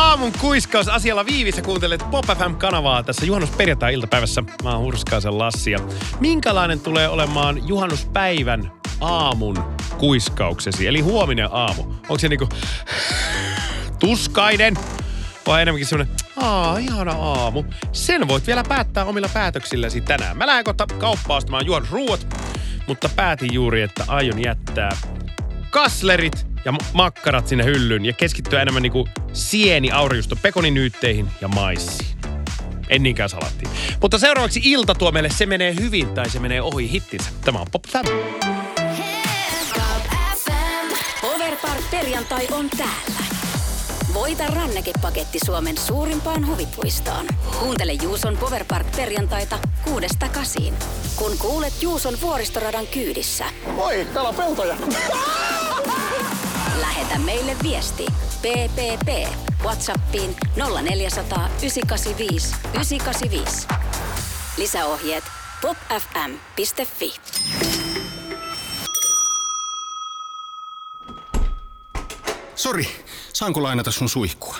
Aamun kuiskaus asialla Viivissä kuuntelet Pop FM-kanavaa tässä juhannusperjantai-iltapäivässä. Mä oon Hurskaisen Lassi ja minkälainen tulee olemaan juhannuspäivän aamun kuiskauksesi? Eli huominen aamu. Onko se niinku tuskainen vai enemmänkin semmonen ihana aamu? Sen voit vielä päättää omilla päätöksilläsi tänään. Mä lähden kohta kauppaan ostamaan juhannusruuat, mutta päätin juuri, että aion jättää kaslerit ja makkarat sinne hyllyyn ja keskittyä enemmän niinku sieni, aurijusto, pekoninyytteihin ja maissiin. En niinkään salattiin. Mutta seuraavaksi ilta tuo meille Se menee hyvin tai Se menee ohi hittinsä. Tämä on Pop FM. Powerpark-perjantai on täällä. Voita rannekepaketti Suomen suurimpaan huvipuistoon. Kuuntele Juuson Powerpark-perjantaita 6–8. Kun kuulet Juuson vuoristoradan kyydissä. Oi, täällä on peltoja. Lähetä meille viesti PPP WhatsAppiin 0400 985 985. Lisäohjeet popfm.fi. Sori, saanko lainata sun suihkua?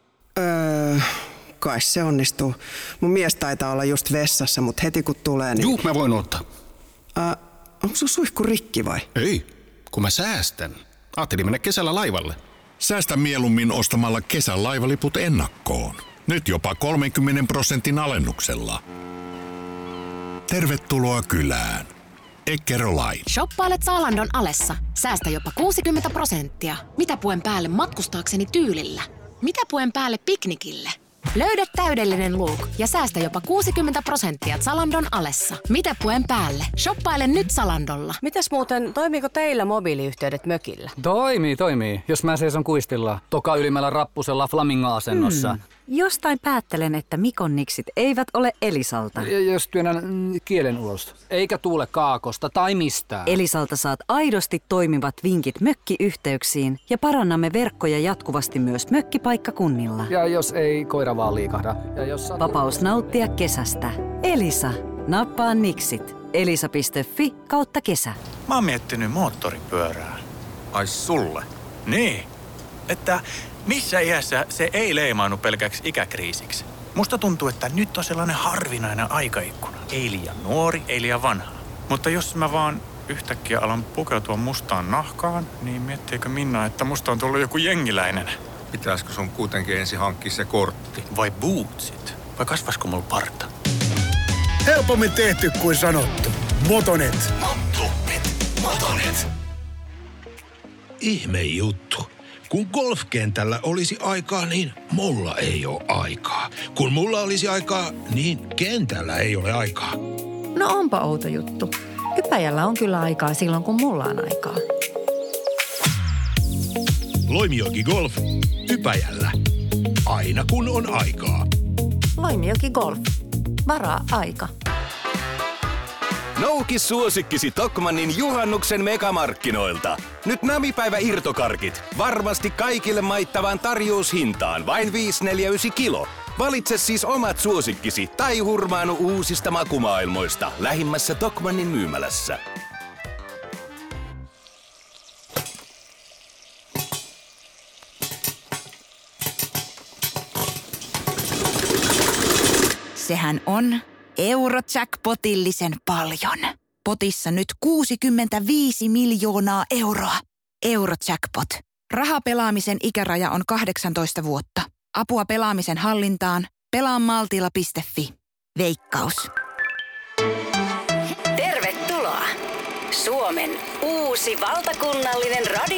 Kai se onnistuu. Mun mies taitaa olla just vessassa, mutta heti kun tulee, niin... Juu, mä voin ottaa. Onko sun suihku rikki vai? Ei, kun mä säästän. Ajattelin mennä kesällä laivalle. Säästä mieluummin ostamalla kesän laivaliput ennakkoon. Nyt jopa 30% alennuksella. Tervetuloa kylään. Eckerö Line. Shoppailet Zalandon alessa. Säästä jopa 60%. Mitä puen päälle matkustaakseni tyylillä? Mitä puen päälle piknikille? Löydä täydellinen look ja säästä jopa 60% Zalandon alessa. Mitä puen päälle? Shoppaile nyt Zalandolla. Mitäs muuten, toimiiko teillä mobiiliyhteydet mökillä? Toimii. Jos mä seison kuistilla, toka ylimmällä rappusella flamingo-asennossa. Jostain päättelen, että Mikon niksit eivät ole Elisalta. Jos työnnän kielen ulos. Eikä tuule kaakosta tai mistään. Elisalta saat aidosti toimivat vinkit mökkiyhteyksiin ja parannamme verkkoja jatkuvasti myös mökkipaikkakunnilla. Ja jos ei koira vaan liikahda. Ja jos Vapaus nauttia kesästä. Elisa. Nappaa niksit. elisa.fi/kesä. Mä oon miettinyt moottoripyörää. Ai sulle? Niin. Että missä iässä se ei leimaannu pelkäksi ikäkriisiksi? Musta tuntuu, että nyt on sellainen harvinainen aikaikkuna. Ei liian nuori, ei liian vanha. Mutta jos mä vaan yhtäkkiä alan pukeutua mustaan nahkaan, niin miettiikö Minna, että musta on tullut joku jengiläinen? Pitäisikö sun kuitenkin ensin hankkia se kortti? Vai bootsit? Vai kasvasko mulla parta? Helpommin tehty kuin sanottu. Motonet. Motonet. Ihme juttu. Kun golfkentällä olisi aikaa, niin mulla ei ole aikaa. Kun mulla olisi aikaa, niin kentällä ei ole aikaa. No onpa outo juttu. Ypäjällä on kyllä aikaa silloin, kun mulla on aikaa. Loimijoki Golf. Ypäjällä. Aina kun on aikaa. Loimijoki Golf. Varaa aika. Nouki suosikkisi Tokmannin juhannuksen megamarkkinoilta. Nyt namipäivä irtokarkit. Varmasti kaikille maittavaan tarjoushintaan. Vain 5,49 kilo. Valitse siis omat suosikkisi tai hurmaanu uusista makumaailmoista lähimmässä Tokmannin myymälässä. Sehän on Eurojackpotillisen paljon. Potissa nyt 65 miljoonaa euroa. Eurojackpot. Rahapelaamisen ikäraja on 18 vuotta. Apua pelaamisen hallintaan. Pelaamaltilla.fi. Veikkaus. Tervetuloa! Suomen uusi valtakunnallinen radio